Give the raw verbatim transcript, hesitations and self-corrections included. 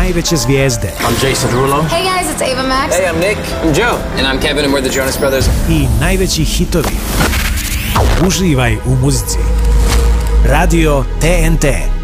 najveće zvijezde. I'm Jason Derulo. Hey guys, it's Ava Max. Hey, I'm Nick. I'm Joe. And I'm Kevin and we're the Jonas Brothers. I najveći hitovi. Uživaj u muzici. Radio T N T.